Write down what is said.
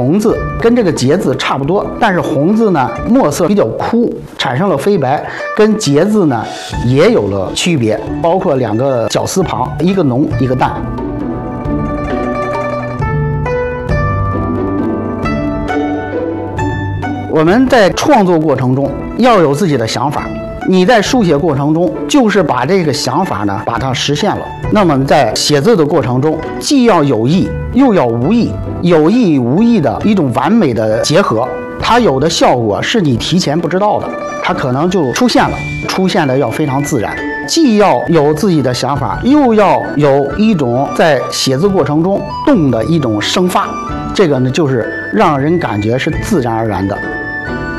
红字跟这个节字差不多，但是红字呢墨色比较枯，产生了飞白，跟节字呢也有了区别，包括2个绞丝旁，一个浓一个淡。我们在创作过程中要有自己的想法，你在书写过程中就是把这个想法呢把它实现了。那么在写字的过程中，既要有意又要无意，有意与无意的一种完美的结合，它有的效果是你提前不知道的，它可能就出现了，出现的要非常自然。既要有自己的想法，又要有一种在写字过程中动的一种生发，这个呢就是让人感觉是自然而然的。